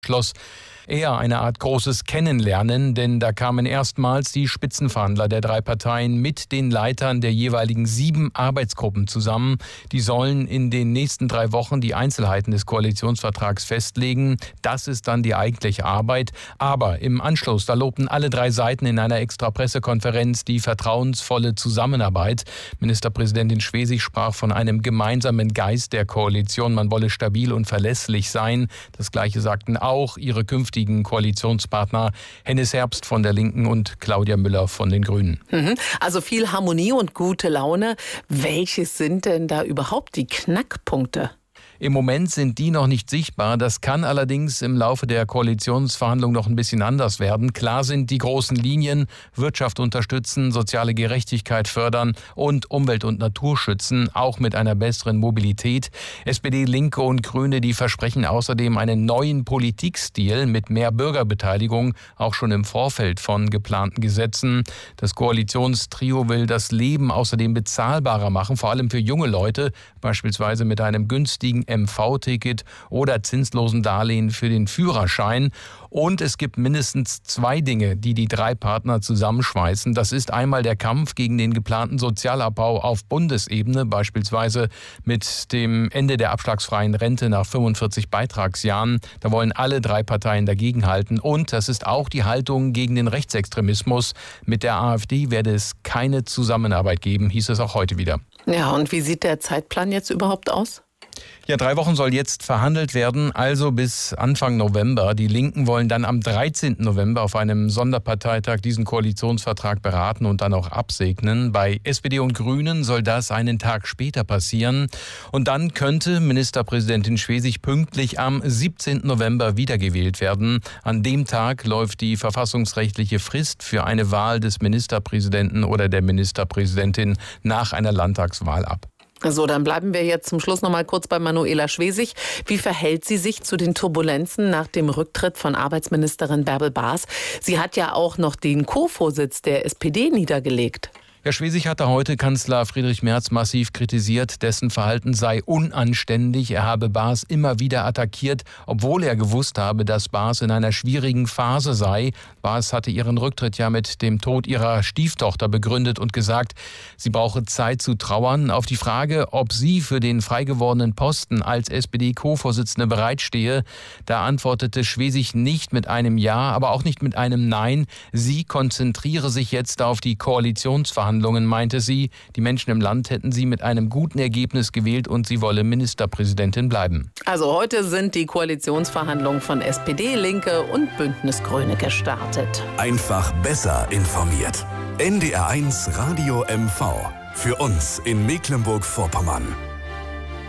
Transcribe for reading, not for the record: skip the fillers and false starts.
schloss eher eine Art großes Kennenlernen, denn da kamen erstmals die Spitzenverhandler der drei Parteien mit den Leitern der jeweiligen 7 Arbeitsgruppen zusammen. Die sollen in den nächsten 3 Wochen die Einzelheiten des Koalitionsvertrags festlegen. Das ist dann die eigentliche Arbeit. Aber im Anschluss, da lobten alle 3 Seiten in einer Extra-Pressekonferenz die vertrauensvolle Zusammenarbeit. Ministerpräsidentin Schwesig sprach von einem gemeinsamen Geist der Koalition. Man wolle stabil und verlässlich sein. Das Gleiche sagten auch ihre künftigen Koalitionspartner Hennis Herbst von der Linken und Claudia Müller von den Grünen. Also viel Harmonie und gute Laune. Welches sind denn da überhaupt die Knackpunkte? Im Moment sind die noch nicht sichtbar. Das kann allerdings im Laufe der Koalitionsverhandlungen noch ein bisschen anders werden. Klar sind die großen Linien: Wirtschaft unterstützen, soziale Gerechtigkeit fördern und Umwelt und Natur schützen, auch mit einer besseren Mobilität. SPD, Linke und Grüne, die versprechen außerdem einen neuen Politikstil mit mehr Bürgerbeteiligung, auch schon im Vorfeld von geplanten Gesetzen. Das Koalitionstrio will das Leben außerdem bezahlbarer machen, vor allem für junge Leute, beispielsweise mit einem günstigen MV-Ticket oder zinslosen Darlehen für den Führerschein. Und es gibt mindestens 2 Dinge, die die 3 Partner zusammenschweißen. Das ist einmal der Kampf gegen den geplanten Sozialabbau auf Bundesebene, beispielsweise mit dem Ende der abschlagsfreien Rente nach 45 Beitragsjahren. Da wollen alle 3 Parteien dagegenhalten. Und das ist auch die Haltung gegen den Rechtsextremismus. Mit der AfD werde es keine Zusammenarbeit geben, hieß es auch heute wieder. Ja, und wie sieht der Zeitplan jetzt überhaupt aus? Ja, 3 Wochen soll jetzt verhandelt werden, also bis Anfang November. Die Linken wollen dann am 13. November auf einem Sonderparteitag diesen Koalitionsvertrag beraten und dann auch absegnen. Bei SPD und Grünen soll das einen Tag später passieren. Und dann könnte Ministerpräsidentin Schwesig pünktlich am 17. November wiedergewählt werden. An dem Tag läuft die verfassungsrechtliche Frist für eine Wahl des Ministerpräsidenten oder der Ministerpräsidentin nach einer Landtagswahl ab. So, dann bleiben wir jetzt zum Schluss noch mal kurz bei Manuela Schwesig. Wie verhält sie sich zu den Turbulenzen nach dem Rücktritt von Arbeitsministerin Bärbel Baas? Sie hat ja auch noch den Co-Vorsitz der SPD niedergelegt. Ja, Schwesig hatte heute Kanzler Friedrich Merz massiv kritisiert, dessen Verhalten sei unanständig. Er habe Baas immer wieder attackiert, obwohl er gewusst habe, dass Baas in einer schwierigen Phase sei. Baas hatte ihren Rücktritt ja mit dem Tod ihrer Stieftochter begründet und gesagt, sie brauche Zeit zu trauern. Auf die Frage, ob sie für den freigewordenen Posten als SPD-Co-Vorsitzende bereitstehe, da antwortete Schwesig nicht mit einem Ja, aber auch nicht mit einem Nein. Sie konzentriere sich jetzt auf die Koalitionsverhandlungen, meinte sie. Die Menschen im Land hätten sie mit einem guten Ergebnis gewählt und sie wolle Ministerpräsidentin bleiben. Also heute sind die Koalitionsverhandlungen von SPD, Linke und Bündnis Grüne gestartet. Einfach besser informiert. NDR1 Radio MV. Für uns in Mecklenburg-Vorpommern.